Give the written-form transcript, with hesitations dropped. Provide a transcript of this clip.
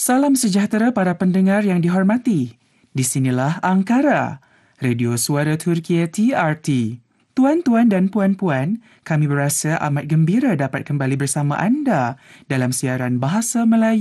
Salam sejahtera para pendengar yang dihormati. Di sinilah Ankara, Radio Suara Turkiye TRT. Tuan-tuan dan puan-puan, kami berasa amat gembira dapat kembali bersama anda dalam siaran Bahasa Melayu